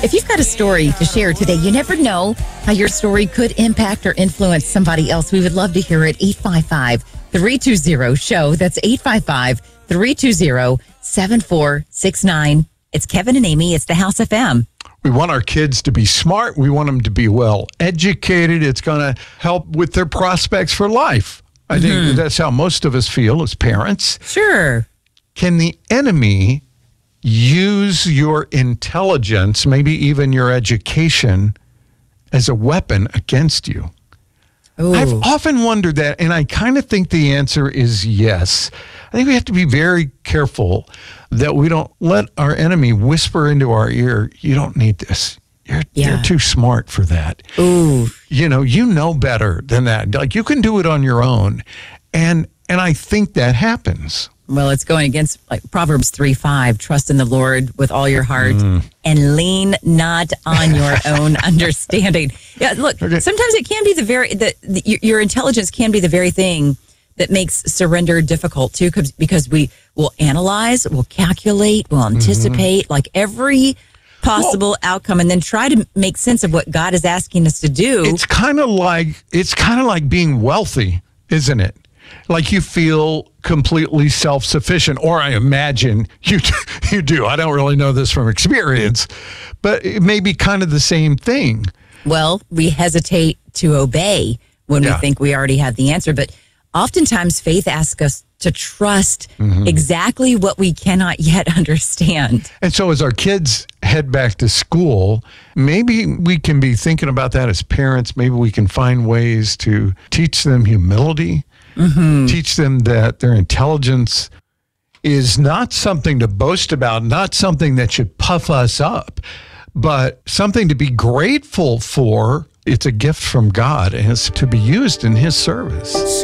If you've got a story to share today, you never know how your story could impact or influence somebody else. We would love to hear it. 855-320-SHOW. That's 855-320-7469. It's Kevin and Amy. It's the House FM. We want our kids to be smart. We want them to be well educated. It's going to help with their prospects for life. I think that's how most of us feel as parents. Sure. Can the enemy use your intelligence, maybe even your education, as a weapon against you? Ooh. I've often wondered that, and I kind of think the answer is yes. I think we have to be very careful that we don't let our enemy whisper into our ear, you don't need this. You're too smart for that. Ooh. You know better than that. Like, you can do it on your own. And I think that happens. Well, it's going against Proverbs 3:5. Trust in the Lord with all your heart and lean not on your own understanding. Yeah, look, sometimes it can be your intelligence can be the very thing that makes surrender difficult too, because we will analyze, we'll calculate, we'll anticipate like every possible outcome and then try to make sense of what God is asking us to do. It's kind of like being wealthy, isn't it? Like you feel completely self-sufficient, or I imagine you do. I don't really know this from experience, but it may be kind of the same thing. Well, we hesitate to obey when we think we already have the answer, but oftentimes faith asks us to trust exactly what we cannot yet understand. And so as our kids head back to school, maybe we can be thinking about that as parents. Maybe we can find ways to teach them humility, teach them that their intelligence is not something to boast about, not something that should puff us up, but something to be grateful for. It's a gift from God, and it's to be used in His service.